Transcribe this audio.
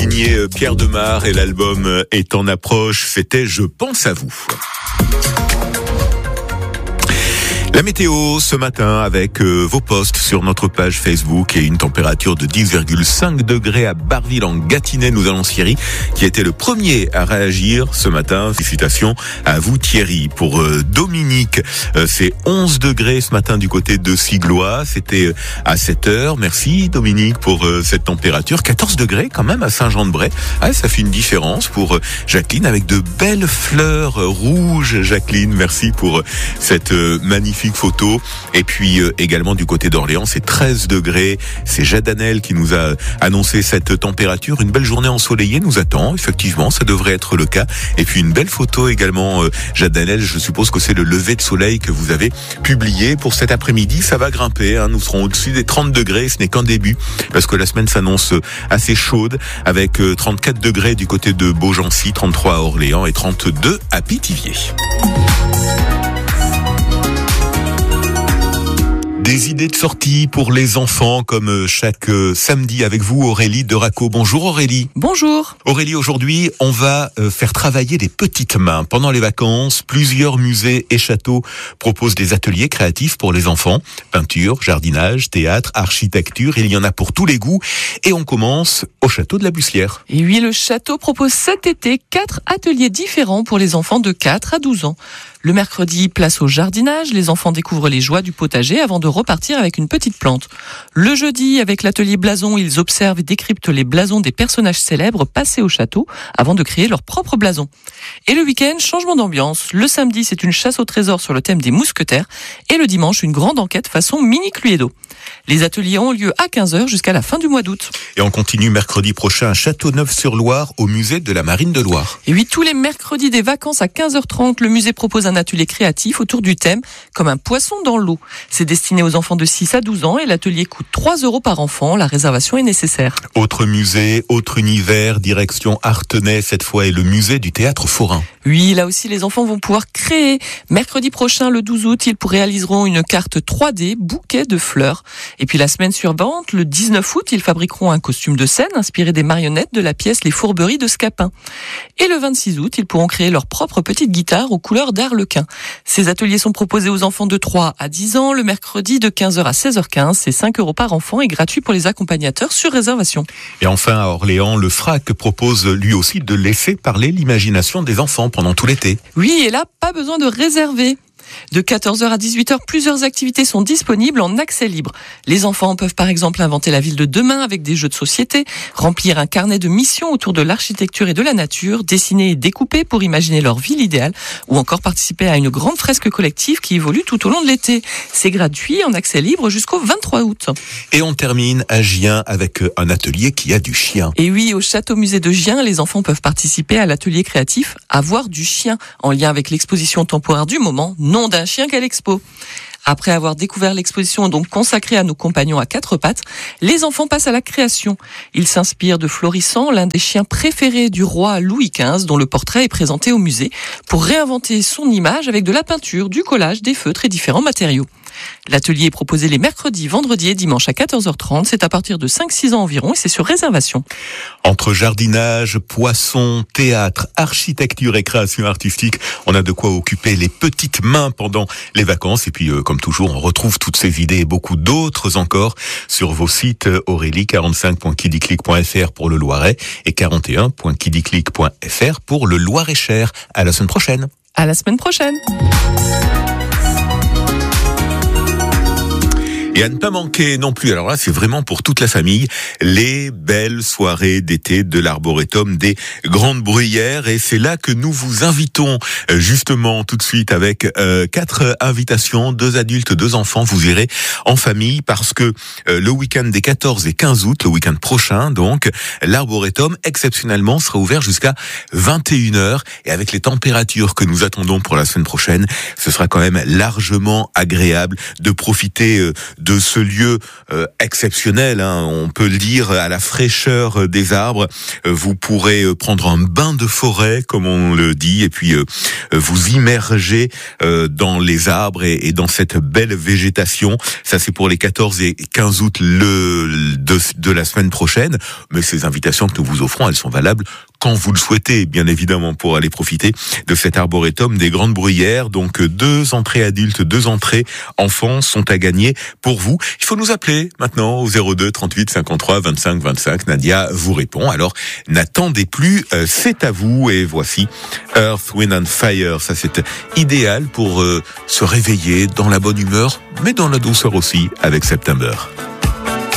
signé Pierre Demar et l'album est en approche. C'était Je pense à vous. La météo ce matin avec vos posts sur notre page Facebook et une température de 10,5 degrés à Barville en Gâtinais. Nous allons Thierry qui était le premier à réagir ce matin. Félicitations à vous Thierry. Pour Dominique, c'est 11 degrés ce matin du côté de Siglois. C'était à 7h. Merci Dominique pour cette température. 14 degrés quand même à Saint-Jean-de-Bray. Ah, ça fait une différence pour Jacqueline avec de belles fleurs rouges. Jacqueline, merci pour cette magnifique photo. Et puis également du côté d'Orléans, c'est 13 degrés. C'est Jadanel qui nous a annoncé cette température. Une belle journée ensoleillée nous attend. Effectivement, ça devrait être le cas. Et puis une belle photo également, Jadanel. Je suppose que c'est le lever de soleil que vous avez publié pour cet après-midi. Ça va grimper, hein. Nous serons au-dessus des 30 degrés. Ce n'est qu'un début parce que la semaine s'annonce assez chaude avec 34 degrés du côté de Beaugency, 33 à Orléans et 32 à Pithiviers. Des idées de sortie pour les enfants comme chaque samedi avec vous Aurélie de Raco. Bonjour Aurélie. Bonjour. Aurélie, aujourd'hui on va faire travailler les petites mains. Pendant les vacances, plusieurs musées et châteaux proposent des ateliers créatifs pour les enfants. Peinture, jardinage, théâtre, architecture, il y en a pour tous les goûts. Et on commence au château de la Bussière. Et oui, le château propose cet été 4 ateliers différents pour les enfants de 4 à 12 ans. Le mercredi, place au jardinage, les enfants découvrent les joies du potager avant de repartir avec une petite plante. Le jeudi, avec l'atelier blason, ils observent et décryptent les blasons des personnages célèbres passés au château avant de créer leur propre blason. Et le week-end, changement d'ambiance. Le samedi, c'est une chasse au trésor sur le thème des mousquetaires et le dimanche, une grande enquête façon mini Cluedo. Les ateliers ont lieu à 15h jusqu'à la fin du mois d'août. Et on continue mercredi prochain à Châteauneuf-sur-Loire au musée de la Marine de Loire. Et oui, tous les mercredis des vacances à 15h30, le musée propose un atelier créatif autour du thème comme un poisson dans l'eau. C'est destiné aux enfants de 6 à 12 ans et l'atelier coûte 3 € par enfant. La réservation est nécessaire. Autre musée, autre univers, direction Artenay cette fois et le musée du théâtre forain. Oui, là aussi les enfants vont pouvoir créer. Mercredi prochain, le 12 août, ils réaliseront une carte 3D bouquet de fleurs. Et puis la semaine suivante, le 19 août, ils fabriqueront un costume de scène inspiré des marionnettes de la pièce Les Fourberies de Scapin. Et le 26 août, ils pourront créer leur propre petite guitare aux couleurs d'Arlequin. Ces ateliers sont proposés aux enfants de 3 à 10 ans, le mercredi de 15h à 16h15. C'est 5 € par enfant et gratuit pour les accompagnateurs sur réservation. Et enfin, à Orléans, le FRAC propose lui aussi de laisser parler l'imagination des enfants pendant tout l'été. Oui, et là, pas besoin de réserver. De 14h à 18h, plusieurs activités sont disponibles en accès libre. Les enfants peuvent par exemple inventer la ville de demain avec des jeux de société, remplir un carnet de missions autour de l'architecture et de la nature, dessiner et découper pour imaginer leur ville idéale, ou encore participer à une grande fresque collective qui évolue tout au long de l'été. C'est gratuit en accès libre jusqu'au 23 août. Et on termine à Gien avec un atelier qui a du chien. Et oui, au château-musée de Gien, les enfants peuvent participer à l'atelier créatif Avoir du chien, en lien avec l'exposition temporaire du moment, Nom d'un chien qu'à l'expo. Après avoir découvert l'exposition donc consacrée à nos compagnons à 4 pattes, les enfants passent à la création. Ils s'inspirent de Florissant, l'un des chiens préférés du roi Louis XV, dont le portrait est présenté au musée, pour réinventer son image avec de la peinture, du collage, des feutres et différents matériaux. L'atelier est proposé les mercredis, vendredis et dimanches à 14h30. C'est à partir de 5-6 ans environ et c'est sur réservation. Entre jardinage, poissons, théâtre, architecture et création artistique, on a de quoi occuper les petites mains pendant les vacances. Et puis, comme toujours, on retrouve toutes ces idées et beaucoup d'autres encore sur vos sites Aurélie, 45.kidiclick.fr pour le Loiret et 41.kidiclick.fr pour le Loir-et-Cher. À la semaine prochaine. À la semaine prochaine. Et à ne pas manquer non plus, alors là c'est vraiment pour toute la famille, les belles soirées d'été de l'Arboretum des Grandes Bruyères. Et c'est là que nous vous invitons justement tout de suite avec 4 invitations, 2 adultes, 2 enfants. Vous irez en famille parce que le week-end des 14 et 15 août, le week-end prochain donc, l'Arboretum exceptionnellement sera ouvert jusqu'à 21h. Et avec les températures que nous attendons pour la semaine prochaine, ce sera quand même largement agréable de profiter de ce lieu exceptionnel, hein, on peut le dire, à la fraîcheur des arbres. Vous pourrez prendre un bain de forêt, comme on le dit, et puis vous immerger dans les arbres et dans cette belle végétation. Ça, c'est pour les 14 et 15 août de la semaine prochaine. Mais ces invitations que nous vous offrons, elles sont valables quand vous le souhaitez, bien évidemment, pour aller profiter de cet arboretum des Grandes Bruyères. Donc 2 entrées adultes, 2 entrées enfants sont à gagner pour vous. Il faut nous appeler maintenant au 02 38 53 25 25. Nadia vous répond. Alors n'attendez plus, c'est à vous. Et voici Earth, Wind and Fire. Ça, c'est idéal pour se réveiller dans la bonne humeur, mais dans la douceur aussi avec September.